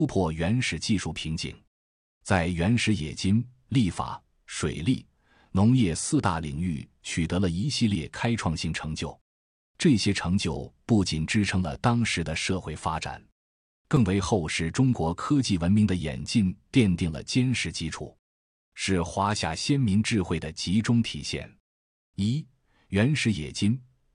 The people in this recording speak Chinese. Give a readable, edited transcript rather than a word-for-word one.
突破原始技术瓶颈。在原始冶金、立法、水利、农业4大领域取得了一系列开创性成就。这些成就不仅支撑了当时的社会发展，更为后世中国科技文明的演进奠定了坚实基础，是华夏先民智慧的集中体现。1. 原始冶金。